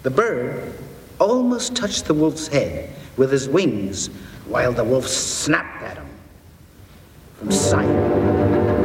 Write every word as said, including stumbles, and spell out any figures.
The bird almost touched the wolf's head with his wings while the wolf snapped at him from sight.